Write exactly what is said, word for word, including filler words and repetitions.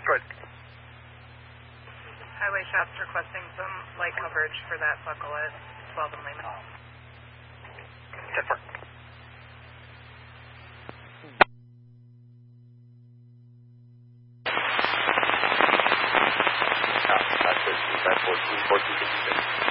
Good. Highway shops requesting some light coverage for that buckle at twelve and Lehman. Different. That's it. That's fourteen, fourteen fifty-six.